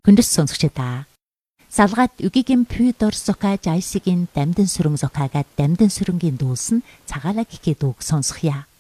Хүндэс сонсогчдаа. Салгаад үгигийн пүйдор зокаж айсигийн дамдын сүрэн зокагаад дамдын сүрэнгийн дүүлс нь цагаалаг гэхэд үг сонсхийа.